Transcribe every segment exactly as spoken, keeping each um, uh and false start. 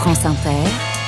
France Inter,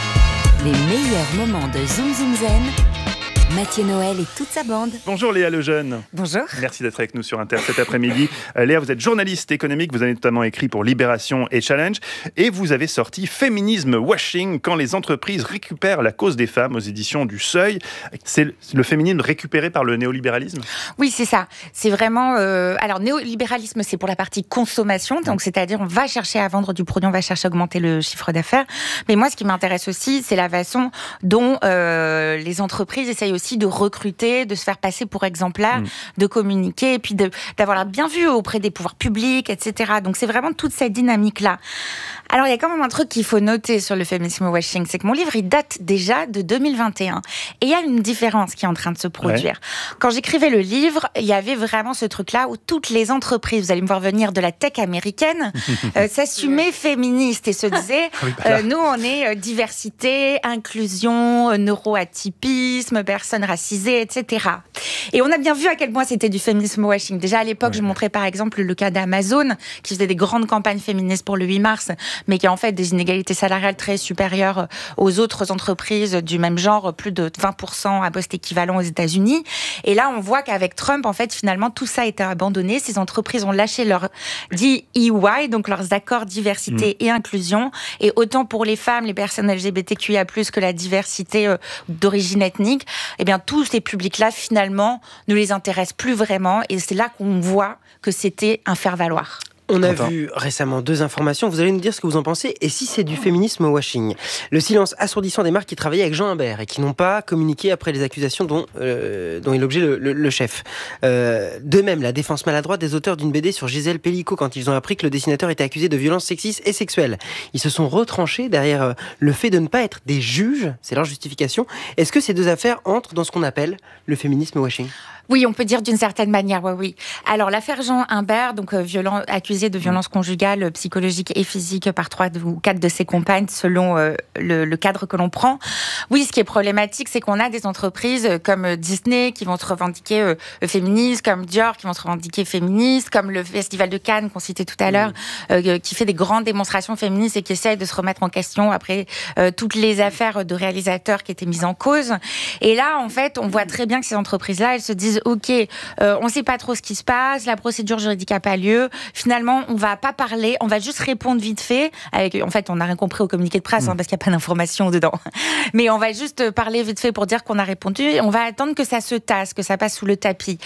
les meilleurs moments de Zoom Zoom Zen. Mathieu Noël et toute sa bande. Bonjour Léa Lejeune. Bonjour. Merci d'être avec nous sur Inter cet après-midi. Euh, Léa, vous êtes journaliste économique, vous avez notamment écrit pour Libération et Challenge, et vous avez sorti Féminisme Washing, quand les entreprises récupèrent la cause des femmes, aux éditions du Seuil. C'est le féminisme récupéré par le néolibéralisme ? Oui, c'est ça. C'est vraiment... Euh, alors, néolibéralisme, c'est pour la partie consommation, donc c'est-à-dire on va chercher à vendre du produit, on va chercher à augmenter le chiffre d'affaires. Mais moi, ce qui m'intéresse aussi, c'est la façon dont euh, les entreprises essayent aussi de recruter, de se faire passer pour exemplaire, mmh. de communiquer, et puis de, d'avoir la bien vue auprès des pouvoirs publics, et cetera. Donc c'est vraiment toute cette dynamique-là. Alors il y a quand même un truc qu'il faut noter sur le féminisme washing, c'est que mon livre, il date déjà de deux mille vingt et un. Et il y a une différence qui est en train de se produire. Ouais. Quand j'écrivais le livre, il y avait vraiment ce truc-là où toutes les entreprises, vous allez me voir venir de la tech américaine, euh, s'assumaient féministes et se disaient, oui, bah euh, nous on est euh, diversité, inclusion, euh, neuroatypisme, personnes racisées, et cetera. Et on a bien vu à quel point c'était du féminisme washing. Déjà à l'époque, ouais. je montrais par exemple le cas d'Amazon, qui faisait des grandes campagnes féministes pour le huit mars, mais qui a en fait des inégalités salariales très supérieures aux autres entreprises du même genre, plus de vingt pour cent à poste équivalent aux États-Unis. Et là, on voit qu'avec Trump, en fait, finalement, tout ça a été abandonné. Ces entreprises ont lâché leur D E I, donc leurs accords diversité mmh. et inclusion. Et autant pour les femmes, les personnes L G B T Q I A plus, que la diversité euh, d'origine ethnique, eh bien, tous ces publics-là, finalement, ne les intéressent plus vraiment. Et c'est là qu'on voit que c'était un faire-valoir. On a Attends. vu récemment deux informations, vous allez nous dire ce que vous en pensez, et si c'est du féminisme washing. Le silence assourdissant des marques qui travaillaient avec Jean Imbert et qui n'ont pas communiqué après les accusations dont, euh, dont est l'objet le, le, le chef. Euh, de même, la défense maladroite des auteurs d'une B D sur Gisèle Pellicot quand ils ont appris que le dessinateur était accusé de violences sexistes et sexuelles. Ils se sont retranchés derrière le fait de ne pas être des juges, c'est leur justification. Est-ce que ces deux affaires entrent dans ce qu'on appelle le féminisme washing ? Oui, on peut dire d'une certaine manière, oui, oui. Alors, l'affaire Jean Imbert, donc euh, violent, accusé de violence conjugale, psychologique et physique par trois ou quatre de ses compagnes, selon euh, le, le cadre que l'on prend. Oui, ce qui est problématique, c'est qu'on a des entreprises comme Disney qui vont se revendiquer euh, féministes, comme Dior qui vont se revendiquer féministes, comme le Festival de Cannes qu'on citait tout à l'heure, euh, qui fait des grandes démonstrations féministes et qui essaie de se remettre en question après euh, toutes les affaires de réalisateurs qui étaient mises en cause. Et là, en fait, on voit très bien que ces entreprises-là, elles se disent ok, euh, on ne sait pas trop ce qui se passe, la procédure juridique n'a pas lieu, finalement on ne va pas parler, on va juste répondre vite fait, avec, en fait on n'a rien compris au communiqué de presse, mmh. hein, parce qu'il n'y a pas d'information dedans, mais on va juste parler vite fait pour dire qu'on a répondu, et on va attendre que ça se tasse, que ça passe sous le tapis.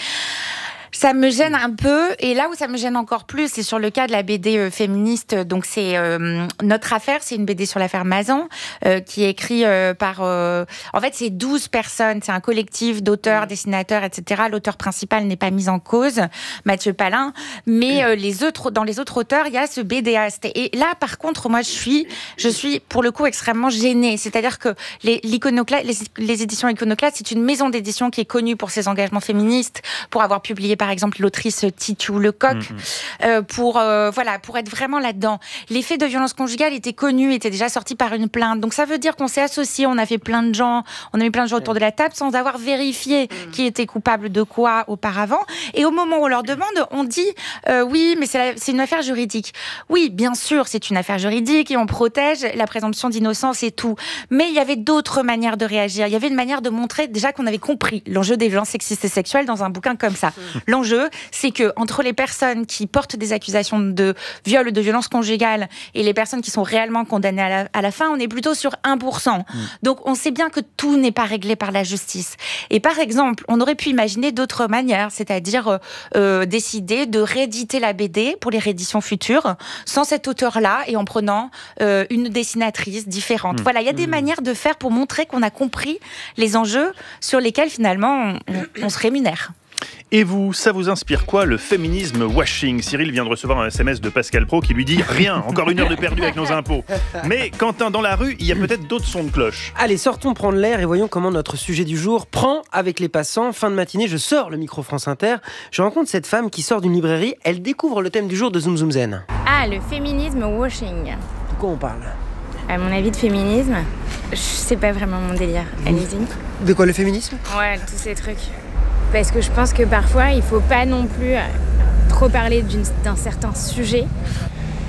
Ça me gêne un peu, et là où ça me gêne encore plus, c'est sur le cas de la B D euh, féministe. Donc c'est euh, Notre affaire, c'est une B D sur l'affaire Mazan, euh, qui est écrite euh, par... Euh, en fait, c'est douze personnes, c'est un collectif d'auteurs, dessinateurs, et cetera. L'auteur principal n'est pas mis en cause, Mathieu Palin, mais euh, les autres, dans les autres auteurs, il y a ce BDaste. Et là, par contre, moi, je suis, je suis pour le coup extrêmement gênée. C'est-à-dire que les, l'iconoclaste, les, les éditions Iconoclaste, c'est une maison d'édition qui est connue pour ses engagements féministes, pour avoir publié par exemple l'autrice Titu Lecoq, mmh. euh, pour, euh, voilà, pour être vraiment là-dedans. Les faits de violence conjugale étaient connus, étaient déjà sortis par une plainte. Donc ça veut dire qu'on s'est associés, on a fait plein de gens, on a mis plein de gens autour de la table sans avoir vérifié mmh. qui était coupable de quoi auparavant. Et au moment où on leur demande, on dit euh, oui, mais c'est, la, c'est une affaire juridique. Oui, bien sûr, c'est une affaire juridique et on protège la présomption d'innocence et tout. Mais il y avait d'autres manières de réagir. Il y avait une manière de montrer déjà qu'on avait compris l'enjeu des violences sexistes et sexuelles dans un bouquin comme ça. Mmh. L'enjeu, c'est que entre les personnes qui portent des accusations de viol ou de violence conjugale et les personnes qui sont réellement condamnées à la, à la fin, on est plutôt sur un pour cent. Mmh. Donc on sait bien que tout n'est pas réglé par la justice. Et par exemple, on aurait pu imaginer d'autres manières, c'est-à-dire euh, décider de rééditer la B D pour les rééditions futures, sans cet auteur-là et en prenant euh, une dessinatrice différente. Mmh. Voilà, il y a des mmh. manières de faire pour montrer qu'on a compris les enjeux sur lesquels finalement on, on, on se rémunère. Et vous, ça vous inspire quoi, le féminisme washing ? Cyril vient de recevoir un S M S de Pascal Praud qui lui dit « Rien, encore une heure de perdu avec nos impôts ». Mais Quentin, dans la rue, il y a peut-être d'autres sons de cloche. Allez, sortons prendre l'air et voyons comment notre sujet du jour prend avec les passants. Fin de matinée, je sors le micro France Inter. Je rencontre cette femme qui sort d'une librairie. Elle découvre le thème du jour de Zoom Zoom Zen. Ah, le féminisme washing. De quoi on parle ? À mon avis, de féminisme, je sais pas vraiment mon délire. Allez-y. De quoi, le féminisme ? Ouais, tous ces trucs. Parce que je pense que parfois, il faut pas non plus trop parler d'une, d'un certain sujet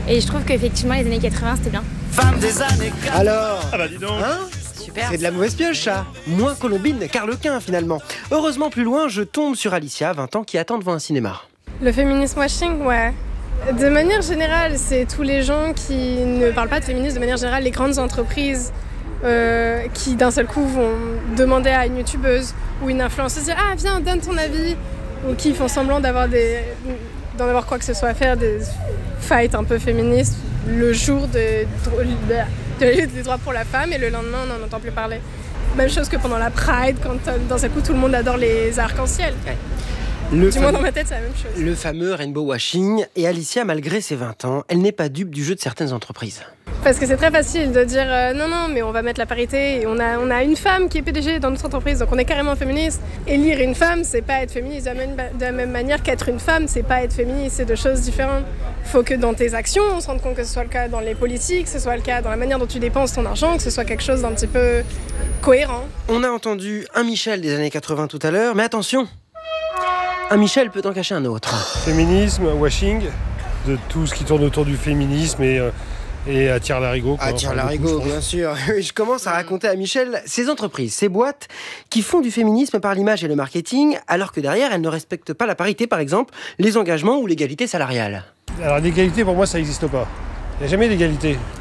Et je trouve qu'effectivement, les années quatre-vingts, c'était bien. Alors, Ah bah dis donc. hein Super. C'est de la mauvaise pioche, ça. Moins Colombine qu'Arlequin, finalement. Heureusement, plus loin, je tombe sur Alicia, vingt ans, qui attend devant un cinéma. Le féminisme washing, ouais. De manière générale, c'est tous les gens qui ne parlent pas de féminisme de manière générale, les grandes entreprises euh, qui d'un seul coup vont demander à une youtubeuse ou une influenceuse de dire « Ah, viens, donne ton avis » ou qui font semblant d'avoir des, d'en avoir quoi que ce soit à faire, des fights un peu féministes le jour de, de, de la lutte des droits pour la femme et le lendemain, on n'en entend plus parler. Même chose que pendant la Pride, quand d'un seul coup, tout le monde adore les arcs-en-ciel. Ouais. Le Du moins, fameux- dans ma tête, c'est la même chose. Le fameux rainbow washing. Et Alicia, malgré ses vingt ans, elle n'est pas dupe du jeu de certaines entreprises. Parce que c'est très facile de dire euh, non, non, mais on va mettre la parité. Et on a, on a une femme qui est P D G dans notre entreprise, donc on est carrément féministe. Élire une femme, c'est pas être féministe. De la même, de la même manière qu'être une femme, c'est pas être féministe. C'est deux choses différentes. Faut que dans tes actions, on se rende compte que ce soit le cas dans les politiques, que ce soit le cas dans la manière dont tu dépenses ton argent, que ce soit quelque chose d'un petit peu cohérent. On a entendu un Michel des années quatre-vingts tout à l'heure, mais attention, un Michel peut en cacher un autre. Féminisme, washing, de tout ce qui tourne autour du féminisme et, euh, et attire l'arigot. quoi. Ah, tiens, Enfin, l'arigot, beaucoup, je bien sûr. Je commence à raconter à Michel ces entreprises, ces boîtes qui font du féminisme par l'image et le marketing, alors que derrière, elles ne respectent pas la parité, par exemple, les engagements ou l'égalité salariale. pense. Alors l'égalité, pour moi, ça n'existe pas. Il n'y a jamais d'égalité.